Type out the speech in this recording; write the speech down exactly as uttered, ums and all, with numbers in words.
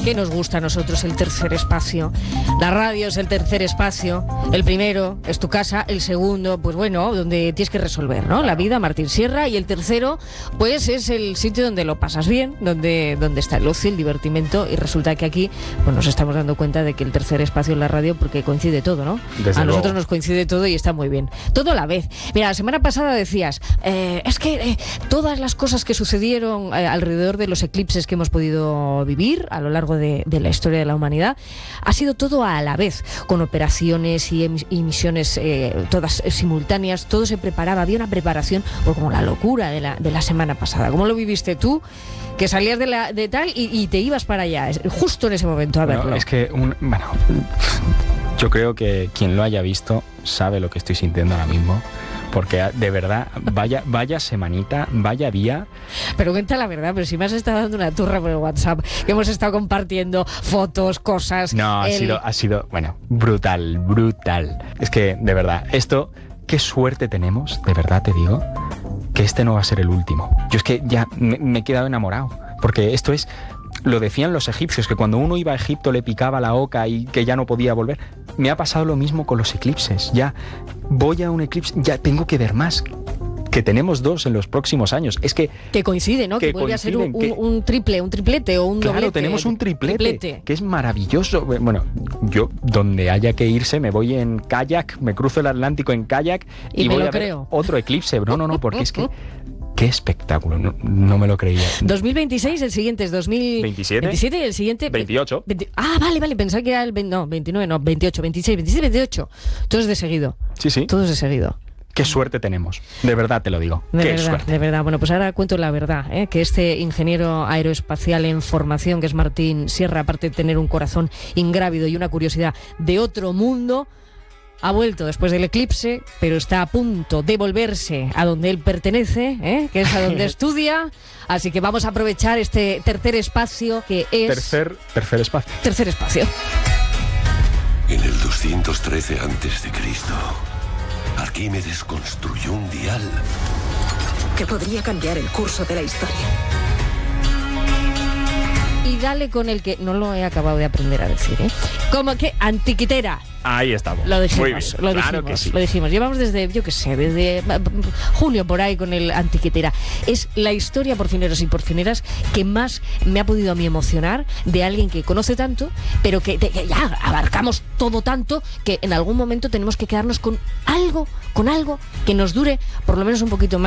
¿Qué nos gusta a nosotros? El tercer espacio. La radio es el tercer espacio. El primero es tu casa, el segundo, pues bueno, donde tienes que resolver, ¿no? La vida, Martín Sierra. Y el tercero, pues es el sitio donde lo pasas bien, donde, donde está el ocio, el divertimento. Y resulta que aquí pues nos estamos dando cuenta de que el tercer espacio es la radio, porque coincide todo, ¿no? Desde a nosotros luego. nos coincide todo y está muy bien. Todo a la vez. Mira, la semana pasada decías, eh, es que eh, todas las cosas que sucedieron eh, alrededor de los eclipses que hemos podido vivir a lo largo de, de la historia de la humanidad, ha sido todo a la vez, con operaciones y, emis- y misiones eh, todas eh, simultáneas. Todo se preparaba, había una preparación, pues como la locura de la, de la semana pasada. ¿Cómo lo viviste tú? Que salías de, la, de tal y, y te ibas para allá, justo en ese momento a Bueno, verlo. es que, un, bueno, yo creo que quien lo haya visto sabe lo que estoy sintiendo ahora mismo. Porque de verdad, vaya, vaya semanita, vaya día. Pero cuenta la verdad, pero si me has estado dando una turra por el WhatsApp, que hemos estado compartiendo fotos, cosas. No, ha el... sido, ha sido, bueno, brutal, brutal. Es que, de verdad, esto, qué suerte tenemos, de verdad te digo, que este no va a ser el último. Yo es que ya me, me he quedado enamorado, porque esto es... Lo decían los egipcios, que cuando uno iba a Egipto le picaba la oca y que ya no podía volver. Me ha pasado lo mismo con los eclipses. Ya voy a un eclipse, ya tengo que ver más. Que tenemos dos en los próximos años. Es que... Que coincide, ¿no? Que, que vuelve a ser un, que, un, un triple, un triplete o un claro, doblete. Claro, tenemos un triplete, triplete, que es maravilloso. Bueno, yo donde haya que irse me voy en kayak, me cruzo el Atlántico en kayak y, y me voy lo a ver creo. otro eclipse. No, no, no, porque es que... ¡Qué espectáculo! No, no me lo creía. dos mil veintiséis, el siguiente es dos mil veintisiete. veintisiete y el siguiente... veintiocho. veinte, ah, vale, vale, pensaba que era el... No, veintinueve, no, veintiocho, veintiséis, veintisiete, veintiocho. Todos de seguido. Sí, sí. Todos de seguido. Qué suerte tenemos. De verdad te lo digo. De Qué verdad, suerte. de verdad. Bueno, pues ahora cuento la verdad, ¿eh? Que este ingeniero aeroespacial en formación, que es Martín Sierra, aparte de tener un corazón ingrávido y una curiosidad de otro mundo, ha vuelto después del eclipse, pero está a punto de volverse a donde él pertenece, ¿eh? Que es a donde estudia. Así que vamos a aprovechar este tercer espacio que es... Tercer, tercer espacio. Tercer espacio. En el doscientos trece antes de Cristo, Arquímedes construyó un dial que podría cambiar el curso de la historia. Y dale con el que... No lo he acabado de aprender a decir, ¿eh? Como que antiquitera. Ahí estamos. Lo dijimos, Muy bien. lo Claro dijimos, que sí. lo dijimos. Llevamos desde, yo qué sé, desde junio por ahí con el antiquitera. Es la historia, por fineros y por fineras, que más me ha podido a mí emocionar de alguien que conoce tanto, pero que, de, que ya abarcamos todo tanto que en algún momento tenemos que quedarnos con algo, con algo que nos dure por lo menos un poquito más.